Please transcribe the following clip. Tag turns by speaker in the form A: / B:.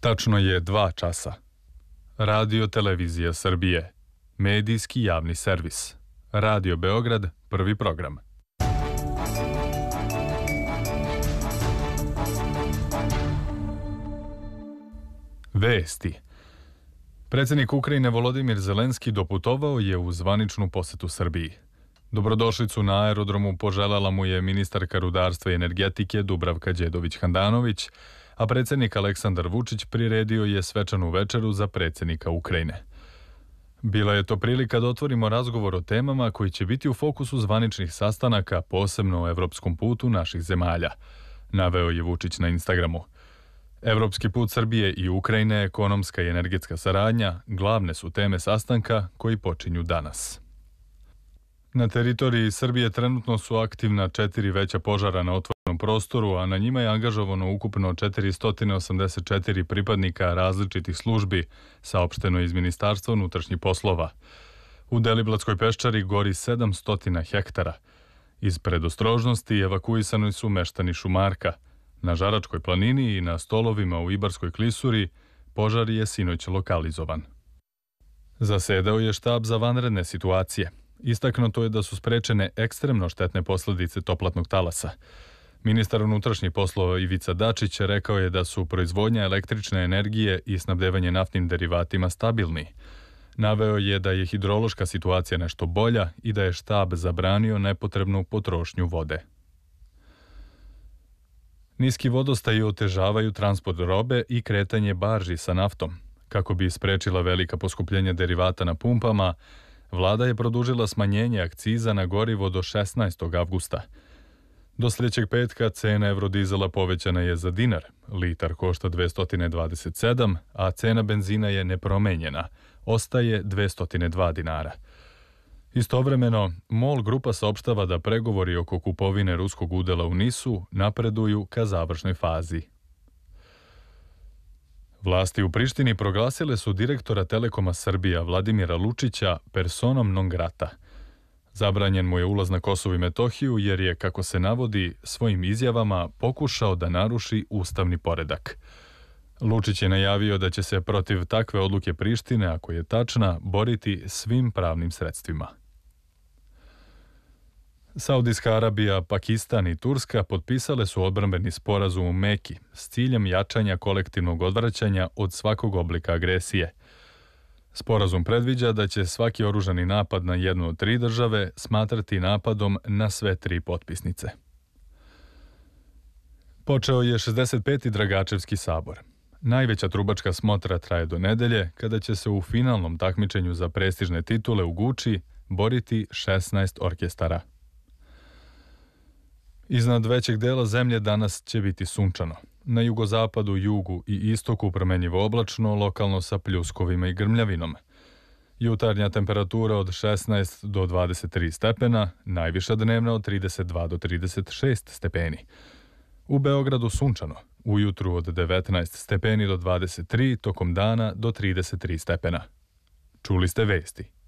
A: Tačno je 2 časa. Radio Televizija Srbije. Medijski javni servis. Radio Beograd, prvi program. Vesti. Predsjednik Ukrajine Volodimir Zelenski doputovao je u zvaničnu posetu Srbiji. Dobrodošlicu na aerodromu poželjela mu je ministarka rudarstva i energetike Dubravka Đedović-Handanović, a predsjednik Aleksandar Vučić priredio je svečanu večeru za predsjednika Ukrajine. Bila je to prilika da otvorimo razgovor o temama koji će biti u fokusu zvaničnih sastanaka, posebno o evropskom putu naših zemalja, naveo je Vučić na Instagramu. Evropski put Srbije i Ukrajine, ekonomska i energetska saradnja glavne su teme sastanka koji počinju danas. Na teritoriji Srbije trenutno su aktivna 4 veća požara na otvorenom prostoru, a na njima je angažovano ukupno 484 pripadnika različitih službi, saopšteno iz Ministarstva unutrašnjih poslova. U Deliblatskoj peščari gori 700 hektara. Iz predostrožnosti evakuisani su meštani Šumarka. Na Žaračkoj planini i na Stolovima u Ibarskoj klisuri požar je sinoć lokalizovan. Zasedao je štab za vanredne situacije. Istaknuto je da su sprečene ekstremno štetne posljedice toplatnog talasa. Ministar unutrašnjih poslova Ivica Dačić rekao je da su proizvodnja električne energije i snabdevanje naftnim derivatima stabilni. Naveo je da je hidrološka situacija nešto bolja i da je štab zabranio nepotrebnu potrošnju vode. Niski vodostaji otežavaju transport robe i kretanje barži sa naftom. Kako bi sprečila velika poskupljenja derivata na pumpama, Vlada je produžila smanjenje akciza na gorivo do 16. avgusta. Do sljedećeg petka cena eurodizela povećana je za dinar. Litar košta 227, a cena benzina je nepromenjena. Ostaje 202 dinara. Istovremeno, MOL grupa saopštava da pregovori oko kupovine ruskog udela u NIS-u napreduju ka završnoj fazi. Vlasti u Prištini proglasile su direktora Telekoma Srbija Vladimira Lučića personom non grata. Zabranjen mu je ulaz na Kosovo i Metohiju jer je, kako se navodi, svojim izjavama pokušao da naruši ustavni poredak. Lučić je najavio da će se protiv takve odluke Prištine, ako je tačna, boriti svim pravnim sredstvima. Saudijska Arabija, Pakistan i Turska potpisale su odbrambeni sporazum u Meki s ciljem jačanja kolektivnog odvraćanja od svakog oblika agresije. Sporazum predviđa da će svaki oružani napad na jednu od 3 države smatrati napadom na sve 3 potpisnice. Počeo je 65. Dragačevski sabor. Najveća trubačka smotra traje do nedelje, kada će se u finalnom takmičenju za prestižne titule u Guči boriti 16 orkestara. Iznad većeg dela zemlje danas će biti sunčano. Na jugozapadu, jugu i istoku promenjivo oblačno, lokalno sa pljuskovima i grmljavinom. Jutarnja temperatura od 16 do 23 stepena, najviša dnevna od 32 do 36 stepeni. U Beogradu sunčano, ujutru od 19 stepeni do 23, tokom dana do 33 stepena. Čuli ste vesti.